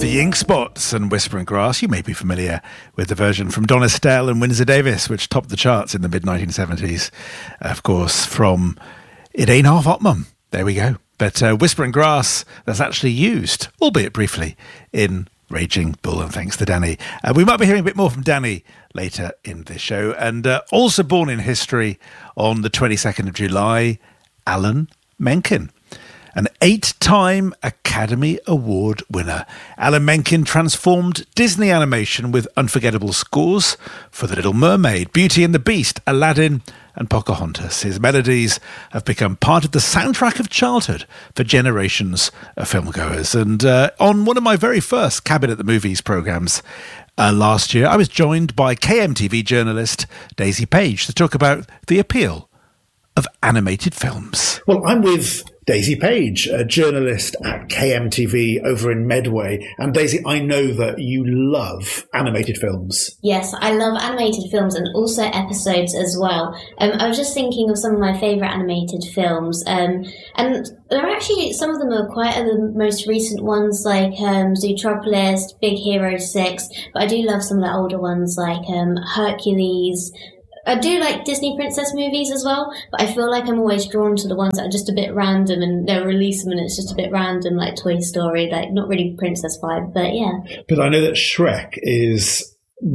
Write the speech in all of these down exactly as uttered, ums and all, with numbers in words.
The Ink Spots and Whispering Grass. You may be familiar with the version from Don Estelle and Windsor Davis, which topped the charts in the mid nineteen seventies. Of course, from It Ain't Half Hot Mum. There we go. But uh, Whispering Grass, that's actually used, albeit briefly, in Raging Bull, and thanks to Danny. Uh, we might be hearing a bit more from Danny later in this show. And uh, also born in history on the twenty-second of July, Alan Menken. An eight-time Academy Award winner. Alan Menken transformed Disney animation with unforgettable scores for The Little Mermaid, Beauty and the Beast, Aladdin and Pocahontas. His melodies have become part of the soundtrack of childhood for generations of filmgoers. And uh, on one of my very first Cabin at the Movies programmes uh, last year, I was joined by K M T V journalist Daisy Page to talk about the appeal of animated films. Well, I'm with Daisy Page, a journalist at K M T V over in Medway. And Daisy, I know that you love animated films. Yes, I love animated films and also episodes as well. Um, I was just thinking of some of my favourite animated films. Um, and there are actually, some of them are quite the most recent ones, like um, Zootropolis, Big Hero six. But I do love some of the older ones, like um, Hercules. I do like Disney princess movies as well, but I feel like I'm always drawn to the ones that are just a bit random and they'll release them and it's just a bit random, like Toy Story, like not really princess vibe, but yeah. But I know that Shrek is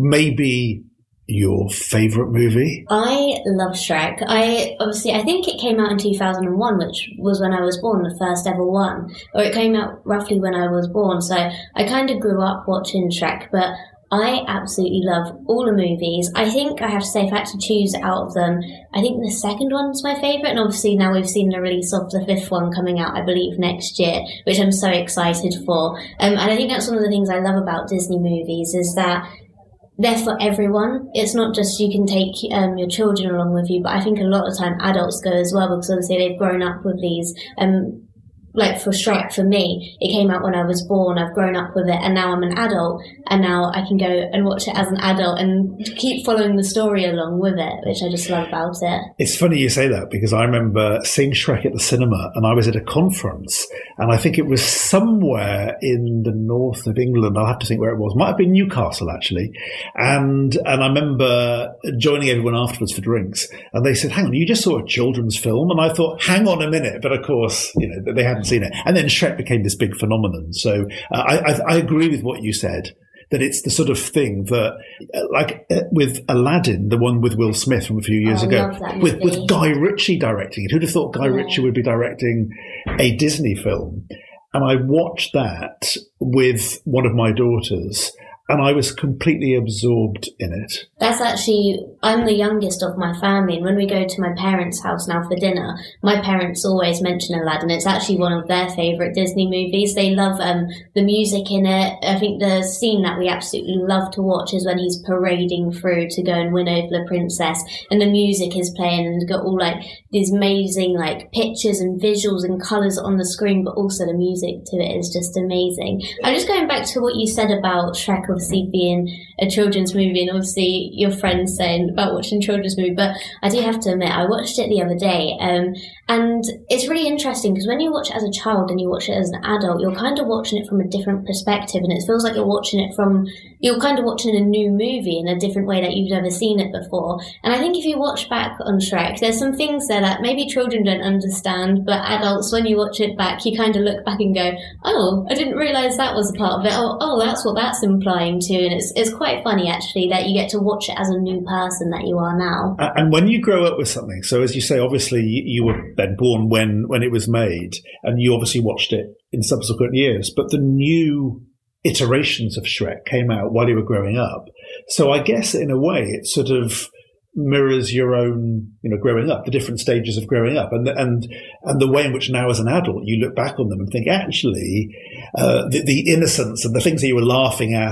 maybe your favourite movie. I love Shrek. I obviously, I think it came out in two thousand one, which was when I was born, the first ever one. Or it came out roughly when I was born, so I kind of grew up watching Shrek, but I absolutely love all the movies. I think I have to say, if I had to choose out of them, I think the second one's my favourite. And obviously now we've seen the release of the fifth one coming out, I believe, next year, which I'm so excited for. Um, and I think that's one of the things I love about Disney movies is that they're for everyone. It's not just you can take um, your children along with you, but I think a lot of the time adults go as well because obviously they've grown up with these um like for Shrek, for me, it came out when I was born, I've grown up with it, and now I'm an adult, and now I can go and watch it as an adult and keep following the story along with it, which I just love about it. It's funny you say that, because I remember seeing Shrek at the cinema, and I was at a conference, and I think it was somewhere in the north of England, I'll have to think where it was, might have been Newcastle, actually, and and I remember joining everyone afterwards for drinks, and they said, hang on, you just saw a children's film? And I thought, hang on a minute, but of course, you know, they hadn't seen it. And then Shrek became this big phenomenon. So uh, I, I, I agree with what you said, that it's the sort of thing that, uh, like uh, with Aladdin, the one with Will Smith from a few years oh, ago, with, with Guy Ritchie directing it. Who'd have thought Guy yeah. Ritchie would be directing a Disney film? And I watched that with one of my daughters, and I was completely absorbed in it. That's actually, I'm the youngest of my family, and when we go to my parents' house now for dinner, my parents always mention Aladdin. It's actually one of their favourite Disney movies. They love um, the music in it. I think the scene that we absolutely love to watch is when he's parading through to go and win over the princess, and the music is playing, and got all like these amazing like pictures and visuals and colours on the screen, but also the music to it is just amazing. I'm just going back to what you said about Shrek, obviously being a children's movie, and obviously your friends saying about watching children's movie, but I do have to admit I watched it the other day, um, and it's really interesting because when you watch it as a child and you watch it as an adult, you're kind of watching it from a different perspective, and it feels like you're watching it from you're kind of watching a new movie in a different way that you've never seen it before. And I think if you watch back on Shrek, there's some things there that maybe children don't understand, but adults, when you watch it back, you kind of look back and go, oh, I didn't realise that was a part of it. Oh, oh, that's what that's implying too. And it's it's quite funny, actually, that you get to watch it as a new person that you are now. And when you grow up with something, so as you say, obviously you were then born when, when it was made, and you obviously watched it in subsequent years, but the new iterations of Shrek came out while you were growing up. So I guess in a way it sort of mirrors your own, you know, growing up, the different stages of growing up, and and and the way in which now as an adult you look back on them and think, actually, uh, the, the innocence and the things that you were laughing at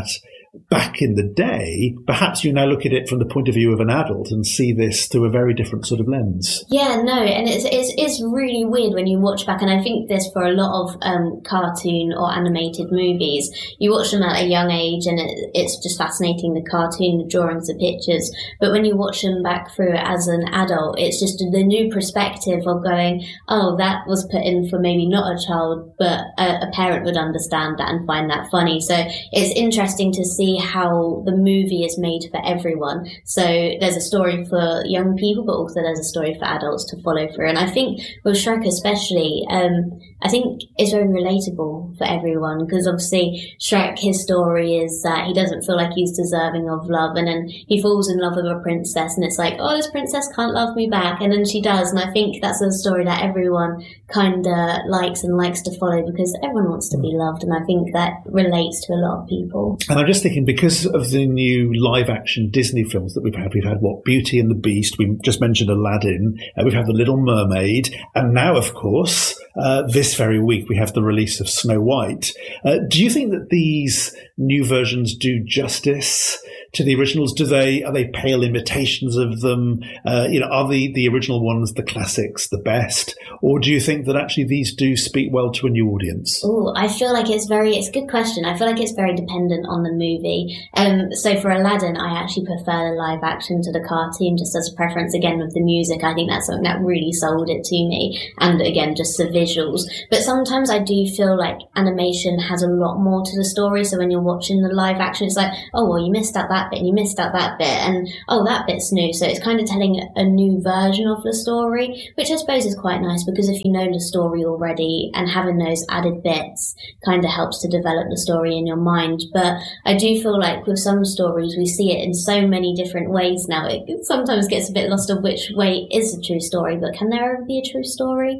back in the day, perhaps you now look at it from the point of view of an adult and see this through a very different sort of lens. Yeah, no, and it's it's, it's really weird when you watch back, and I think this for a lot of um, cartoon or animated movies. You watch them at a young age and it, it's just fascinating, the cartoon, the drawings, the pictures, but when you watch them back through it as an adult, it's just the new perspective of going, oh, that was put in for maybe not a child, but a, a parent would understand that and find that funny. So it's interesting to see how the movie is made for everyone. So there's a story for young people, but also there's a story for adults to follow through. And I think with Shrek especially, um, I think it's very relatable for everyone, because obviously Shrek, his story is that he doesn't feel like he's deserving of love, and then he falls in love with a princess, and it's like, oh, this princess can't love me back, and then she does. And I think that's a story that everyone kind of likes and likes to follow, because everyone wants to be loved, and I think that relates to a lot of people. And I'm just thinking, because of the new live-action Disney films that we've had, we've had, what, Beauty and the Beast, we just mentioned Aladdin, uh, we've had The Little Mermaid, and now, of course, uh, this very week we have the release of Snow White. Uh, do you think that these new versions do justice to the originals? Do they, are they pale imitations of them? Uh, you know, are the, the original ones, the classics, the best? Or do you think that actually these do speak well to a new audience? Oh, I feel like it's very, it's a good question. I feel like it's very dependent on the movie. Um, so for Aladdin, I actually prefer the live action to the cartoon, just as a preference. Again, with the music, I think that's something that really sold it to me. And again, just the visuals. But sometimes I do feel like animation has a lot more to the story. So when you're watching the live action, it's like, oh, well, you missed out that bit and you missed out that bit, and oh, that bit's new. So it's kind of telling a new version of the story, which I suppose is quite nice, because if you know the story already, and having those added bits kind of helps to develop the story in your mind. But I do feel like with some stories, we see it in so many different ways now. It sometimes gets a bit lost of which way is a true story, but can there ever be a true story?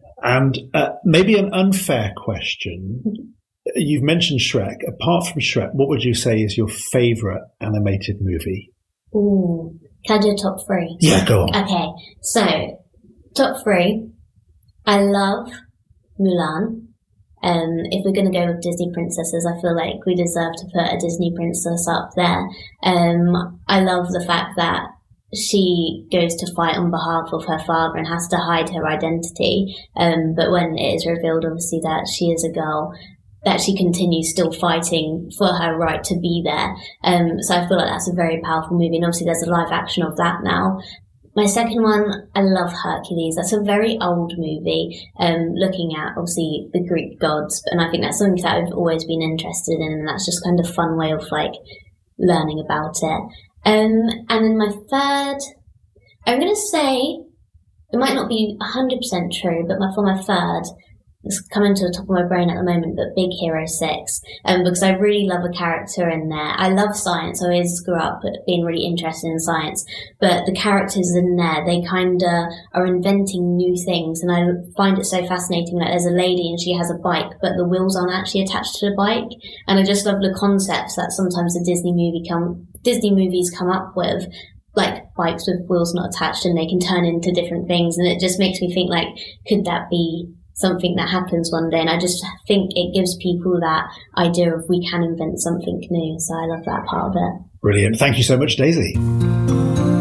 And uh, maybe an unfair question. You've mentioned Shrek. Apart from Shrek, what would you say is your favourite animated movie? Ooh, can I do a top three? Yeah, go on. Okay, so top three. I love Mulan. Um, if we're going to go with Disney princesses, I feel like we deserve to put a Disney princess up there. Um, I love the fact that she goes to fight on behalf of her father and has to hide her identity. Um, but when it is revealed, obviously, that she is a girl, that she continues still fighting for her right to be there. Um, so I feel like that's a very powerful movie. And obviously there's a live action of that now. My second one, I love Hercules. That's a very old movie, um, looking at, obviously, the Greek gods. And I think that's something that I've always been interested in. And that's just kind of a fun way of, like, learning about it. Um, and then my third, I'm going to say, it might not be one hundred percent true, but my, for my third, it's coming to the top of my brain at the moment, but Big Hero six, um, because I really love a character in there. I love science. I always grew up being really interested in science, but the characters in there, they kind of are inventing new things, and I find it so fascinating that there's a lady and she has a bike, but the wheels aren't actually attached to the bike, and I just love the concepts that sometimes the Disney movie come, Disney movies come up with, like bikes with wheels not attached, and they can turn into different things, and it just makes me think, like, could that be something that happens one day? And I just think it gives people that idea of we can invent something new. So I love that part of it. Brilliant. Thank you so much, Daisy.